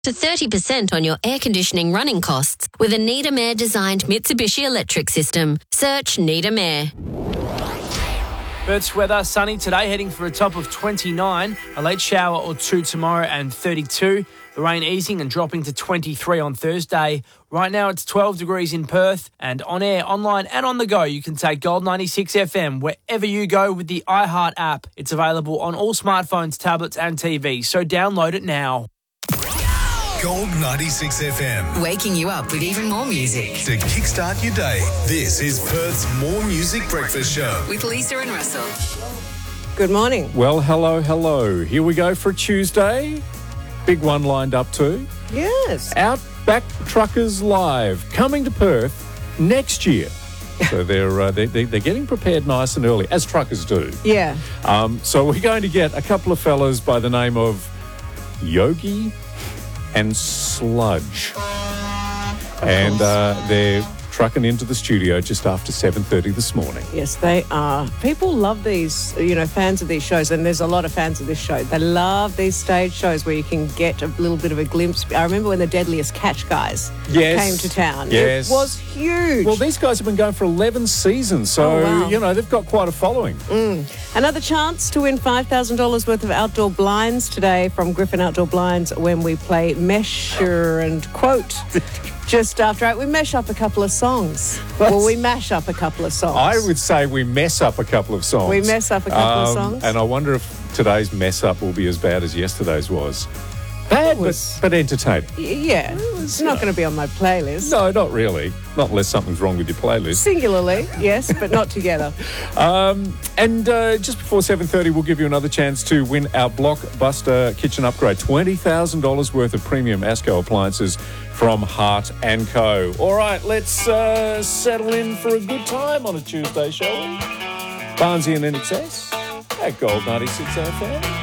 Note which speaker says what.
Speaker 1: to 30% on your air conditioning running costs with a Needham Air-designed Mitsubishi electric system. Search Needham Air.
Speaker 2: Perth's weather, sunny today, heading for a top of 29. A late shower or two tomorrow and 32. The rain easing and dropping to 23 on Thursday. Right now it's 12 degrees in Perth, and on air, online and on the go, you can take Gold 96 FM wherever you go with the iHeart app. It's available on all smartphones, tablets and TVs, so download it now.
Speaker 3: Gold 96 FM.
Speaker 4: Waking you up with even more music.
Speaker 3: To kickstart your day, this is Perth's More Music Breakfast Show.
Speaker 4: With Lisa and Russell.
Speaker 5: Good morning.
Speaker 6: Well, hello. Here we go for a Tuesday. Big one lined up too.
Speaker 5: Yes.
Speaker 6: Outback Truckers Live, coming to Perth next year. So they're getting prepared nice and early, as truckers do.
Speaker 5: Yeah.
Speaker 6: So we're going to get a couple of fellas by the name of Yogi and Sludge. And they're trucking into the studio just after 7:30 this morning.
Speaker 5: Yes, they are. People love these, fans of these shows, and there's a lot of fans of this show. They love these stage shows where you can get a little bit of a glimpse. I remember when the Deadliest Catch guys came to town.
Speaker 6: Yes.
Speaker 5: It was huge.
Speaker 6: Well, these guys have been going for 11 seasons, so, they've got quite a following.
Speaker 5: Another chance to win $5,000 worth of outdoor blinds today from Griffin Outdoor Blinds when we play Measure and Quote. Just after 8, we mash up a couple of songs. We mash up a couple of songs.
Speaker 6: I would say we mess up a couple of songs.
Speaker 5: We mess up a couple of songs.
Speaker 6: And I wonder if today's mess up will be as bad as yesterday's was. Bad, but entertaining.
Speaker 5: Yeah. It's not going to be on my playlist.
Speaker 6: No, not really. Not unless something's wrong with your playlist.
Speaker 5: Singularly, yes, but not together.
Speaker 6: And just before 7:30, we'll give you another chance to win our Blockbuster kitchen upgrade. $20,000 worth of premium ASCO appliances from Heart & Co. All right, let's settle in for a good time on a Tuesday, shall we? Barnesy and NXS at Gold 96 FM.